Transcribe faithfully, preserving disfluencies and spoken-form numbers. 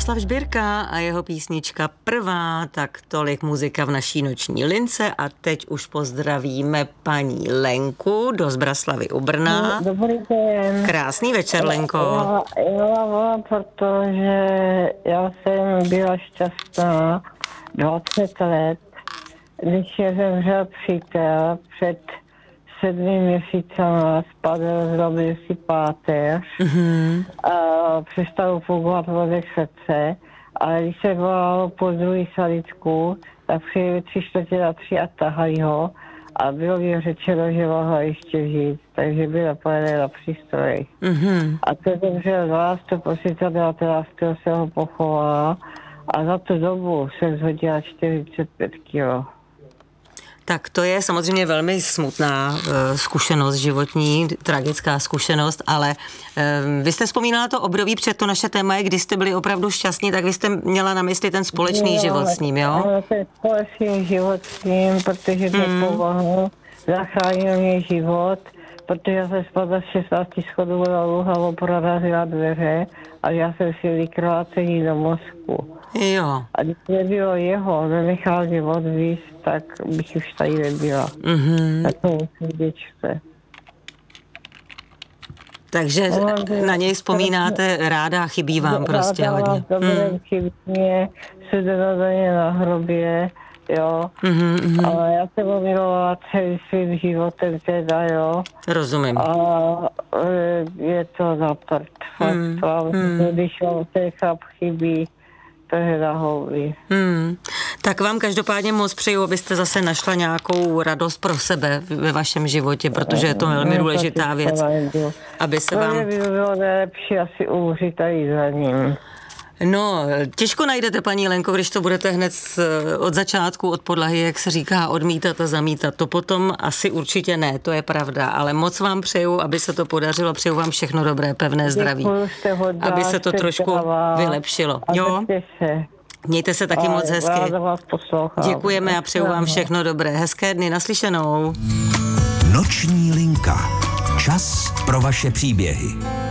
Jaroslav Žbírka a jeho písnička Prvá, tak tolik muzika v naší noční lince a teď už pozdravíme paní Lenku do Zbraslavy u Brna. Dobrý den. Krásný večer, Lenko. Já, já volám, protože já jsem byla šťastná dvacet let, když je zemřel přítel před sedmi měsícema, spadl, zrobil si páteř, mm-hmm. a přestalo fungovat vodek srdce, ale když se volalo po druhý salitku, tak přijeli tři čtvrtě na tři a tahali ho a bylo mi řečeno, že mohla ještě žít, takže byla pojedená na přístroj. Mm-hmm. A to zemřel dvanáctého prosince devatenáctého se ho pochovala a za tu dobu jsem zhodila čtyřicet pět kilo. Tak to je samozřejmě velmi smutná uh, zkušenost životní, tragická zkušenost, ale uh, vy jste vzpomínala to období před to naše téma, kdy jste byli opravdu šťastní, tak vy jste měla na mysli ten společný jo, život s ním, jo? Ano, ten společný život s ním, protože to hmm. pomohl, zachránil mě život, protože já jsem spadla z šestnácti schodů na Luhavu, prorazila dveře a já jsem si vykryla celý do mozku. Jo. A když nebylo jeho, nenechal mě odvízt, tak bych už tady nebyla. Mm-hmm. Tak to musím děčce. Takže no, na něj vzpomínáte ráda, chybí vám prostě hodně. Dobré, hmm. chybí mě, sudenadeně na hrobě, jo. Mm-hmm. Ale já jsem ho milovala celým svým životem teda, jo. Rozumím. A je to na prd. Mm. Mm. Když on ten chlap chybí, to je na houby. Hmm. Tak vám každopádně moc přeju, abyste zase našla nějakou radost pro sebe ve vašem životě, protože je to velmi důležitá věc, aby se vám... To by bylo nejlepší asi umřít tady za ním. No, těžko najdete, paní Lenko, když to budete hned od začátku, od podlahy, jak se říká, odmítat a zamítat. To potom asi určitě ne, to je pravda, ale moc vám přeju, aby se to podařilo, přeju vám všechno dobré, pevné zdraví. Děkuji, aby se to trošku vylepšilo. Jo? Mějte se taky moc hezky. Děkujeme a přeju vám všechno dobré. Hezké dny, naslyšenou. Noční linka. Čas pro vaše příběhy.